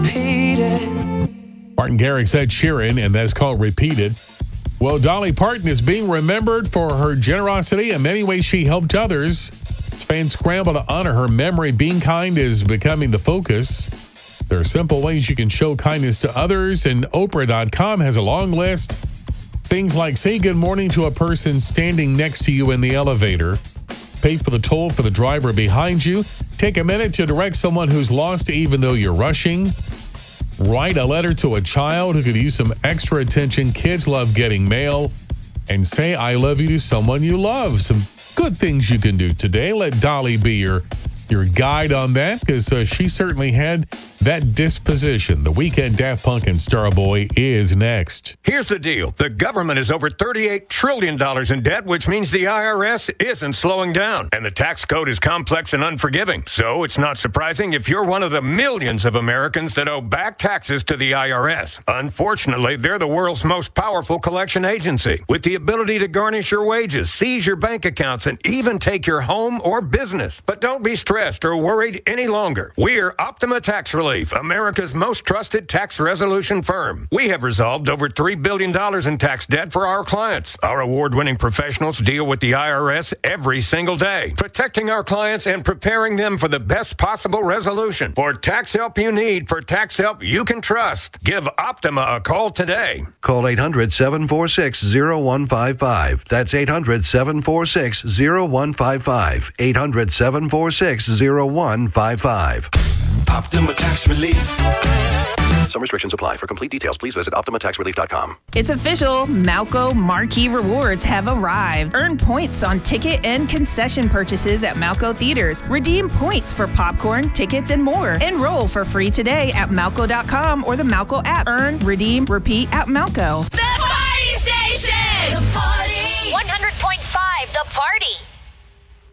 repeated. Martin Garrix, Ed Sheeran, and that's called Repeated. Well, Dolly Parton is being remembered for her generosity and many ways she helped others. As fans scramble to honor her memory, being kind is becoming the focus. There are simple ways you can show kindness to others, and Oprah.com has a long list. Things like say good morning to a person standing next to you in the elevator, pay for the toll for the driver behind you, take a minute to direct someone who's lost even though you're rushing, write a letter to a child who could use some extra attention. Kids love getting mail. And say I love you to someone you love. Some good things you can do today. Let Dolly be your guide on that, because she certainly had that disposition. The Weekend, Daft Punk, and Starboy is next. Here's the deal. The government is over $38 trillion in debt, which means the IRS isn't slowing down. And the tax code is complex and unforgiving. So it's not surprising if you're one of the millions of Americans that owe back taxes to the IRS. Unfortunately, they're the world's most powerful collection agency, with the ability to garnish your wages, seize your bank accounts, and even take your home or business. But don't be stressed or worried any longer. We're Optima Tax Relief, America's most trusted tax resolution firm. We have resolved over $3 billion in tax debt for our clients. Our award-winning professionals deal with the IRS every single day, protecting our clients and preparing them for the best possible resolution. For tax help you need, for tax help you can trust, give Optima a call today. Call 800-746-0155. That's 800-746-0155. 800-746-0155. Optima Tax Relief. Some restrictions apply. For complete details, please visit OptimaTaxRelief.com. It's official. Malco Marquee Rewards have arrived. Earn points on ticket and concession purchases at Malco Theaters. Redeem points for popcorn, tickets, and more. Enroll for free today at Malco.com or the Malco app. Earn, redeem, repeat at Malco. The Party Station! The Party! 100.5 The Party.